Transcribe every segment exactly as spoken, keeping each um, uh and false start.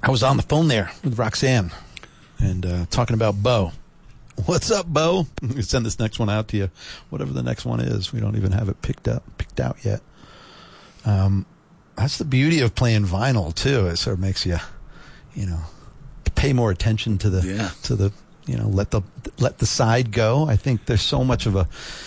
I was on the phone there with Roxanne and uh, talking about Bo. What's up, Bo? We send this next one out to you, whatever the next one is. We don't even have it picked up, picked out yet. Um, that's the beauty of playing vinyl too. It sort of makes you, you know, pay more attention to the, yeah. to the, you know, let the let the side go. I think there's so much of a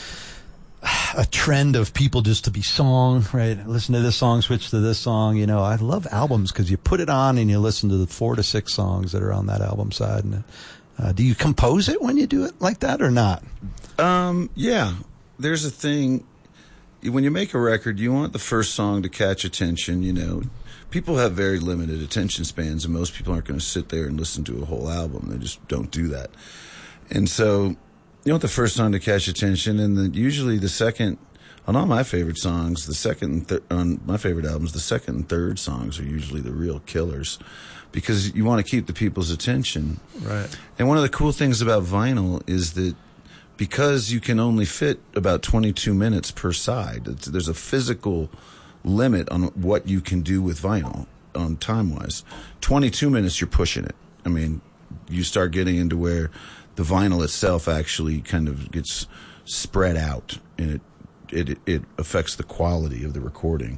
a trend of people just to be song, right? Listen to this song, switch to this song. You know, I love albums because you put it on and you listen to the four to six songs that are on that album side. And uh, do you compose it when you do it like that or not? Um, yeah. There's a thing. When you make a record, you want the first song to catch attention, you know. People have very limited attention spans, and most people aren't going to sit there and listen to a whole album. They just don't do that. And so you want the first song to catch attention, and the, usually the second, on all my favorite songs, the second and th- on my favorite albums, the second and third songs are usually the real killers because you want to keep the people's attention. Right. And one of the cool things about vinyl is that because you can only fit about twenty-two minutes per side, it's, there's a physical limit on what you can do with vinyl on time-wise. twenty-two minutes, you're pushing it. I mean, you start getting into where the vinyl itself actually kind of gets spread out, and it it it affects the quality of the recording.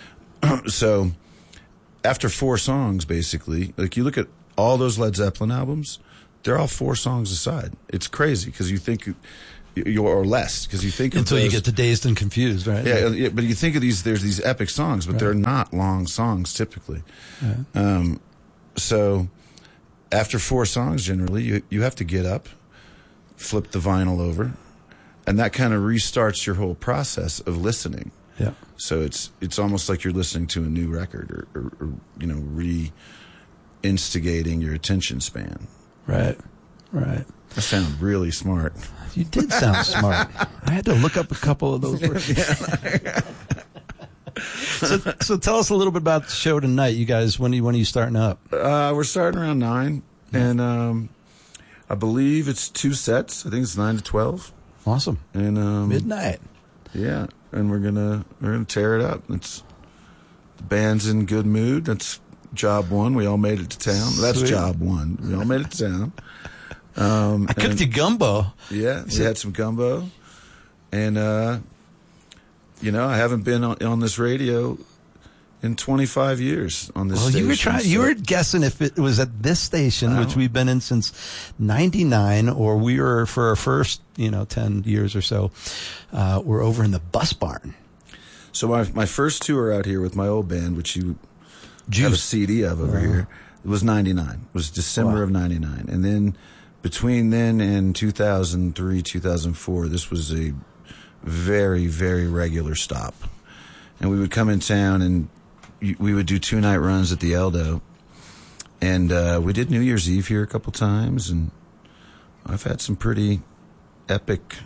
So after four songs, basically, like you look at all those Led Zeppelin albums, they're all four songs aside. It's crazy because you think you or less because you think until of those, you get to Dazed and Confused, right? Yeah, yeah, but you think of these. There's these epic songs, but right. they're not long songs typically. Yeah. Um, so after four songs, generally, you you have to get up, flip the vinyl over, and that kind of restarts your whole process of listening. Yeah. So it's it's almost like you're listening to a new record, or, or, or you know, re-instigating your attention span. Right. Right. I sound really smart. You did sound smart. I had to look up a couple of those words. so, so tell us a little bit about the show tonight. You guys, when are you, when are you starting up? Uh, we're starting around nine, and um, I believe it's two sets. I think it's nine to twelve. Awesome. And um, midnight. Yeah, and we're gonna we're gonna tear it up. It's the band's in good mood. That's job one. We all made it to town. That's Sweet. job one. We all made it to town. Um, I cooked you gumbo. Yeah, we had some gumbo, and uh, you know, I haven't been on, on this radio in twenty-five years on this well, station. you were trying. So. You were guessing if it was at this station, Wow. which we've been in since ninety-nine, or we were for our first, you know, ten years or so. Uh, we're over in the Bus Barn. So my my first tour out here with my old band, which you Juice. have a C D of over uh-huh. here, it was ninety-nine. It was December wow. of ninety-nine, and then between then and two thousand three, two thousand four, this was a very, very regular stop. And we would come in town, and we would do two-night runs at the Eldo. And uh, we did New Year's Eve here a couple times, and I've had some pretty epic...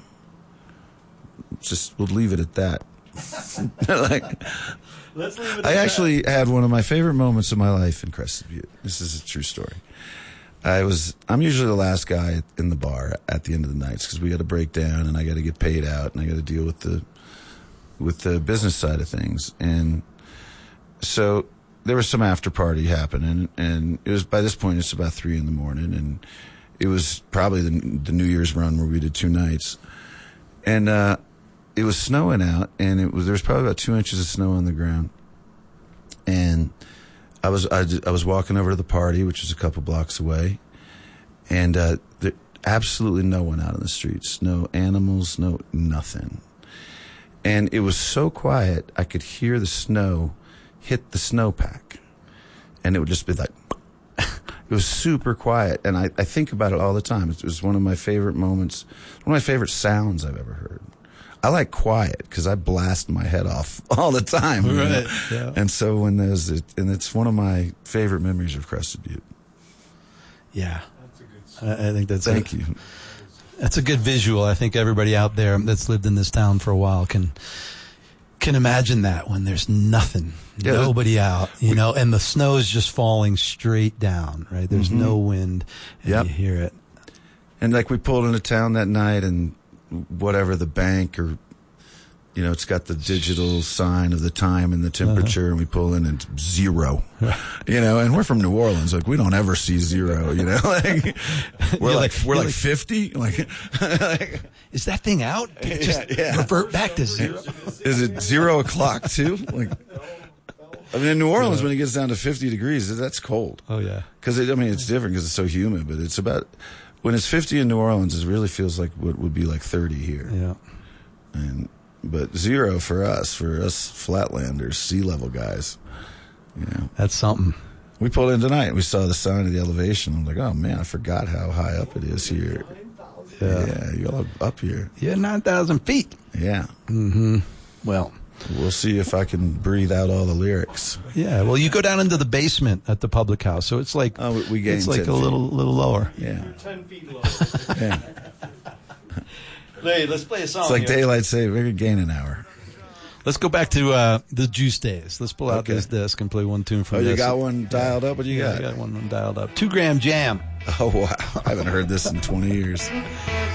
Just, we'll leave it at that. like, Let's leave it at I that. actually had one of my favorite moments of my life in Crested Butte. This is a true story. I was, I'm usually the last guy in the bar at the end of the nights because we got to break down and I got to get paid out and I got to deal with the, with the business side of things. And so there was some after party happening, and it was, by this point, it's about three in the morning, and it was probably the, the New Year's run where we did two nights. And, uh, it was snowing out, and it was, there was probably about two inches of snow on the ground. And I was, I, I was walking over to the party, which was a couple blocks away, and, uh, there, absolutely no one out in the streets, no animals, no, nothing. And it was so quiet, I could hear the snow hit the snowpack. And it would just be like, it was super quiet. And I, I think about it all the time. It was one of my favorite moments, one of my favorite sounds I've ever heard. I like quiet because I blast my head off all the time. Right. You know? Yeah. And so when there's, it, and it's one of my favorite memories of Crested Butte. Yeah. I, I think that's Thank a, you. That's a good visual. I think everybody out there that's lived in this town for a while can can imagine that when there's nothing, yeah, nobody out, you we, know, and the snow is just falling straight down, right? There's mm-hmm. no wind, and yep. you hear it. And like we pulled into town that night, and whatever the bank or you know, it's got the digital sign of the time and the temperature, uh-huh. and we pull in and it's zero. You know, and we're from New Orleans, like we don't ever see zero. You know, like we're like, like we're like fifty. Like, like, is that thing out? Did it just yeah, yeah. revert back to zero? Is it zero o'clock too? Like, I mean, in New Orleans, yeah. when it gets down to fifty degrees, that's cold. Oh yeah, because I mean, it's different because it's so humid. But it's about when it's fifty in New Orleans, it really feels like what would be like thirty here. Yeah, and. But zero for us, for us flatlanders, sea level guys. You know, that's something. We pulled in tonight. We saw the sign of the elevation. I'm like, oh man, I forgot how high up it is here. Yeah, yeah you're all up here. Yeah, nine thousand feet. Yeah. Mm-hmm. Well, we'll see if I can breathe out all the lyrics. Yeah. Well, you go down into the basement at the public house, so it's like oh, we gained it's like a feet. little little lower. Yeah. You're ten feet lower. Yeah. Hey, let's play a song. It's like here. daylight saving. We could gain an hour. Let's go back to uh, the Juice days. Let's pull out okay. this disc and play one tune from oh, this. Oh, you got one dialed up? What do you yeah, got? I got one dialed up. Two Gram Jam. Oh, wow. I haven't heard this in twenty years.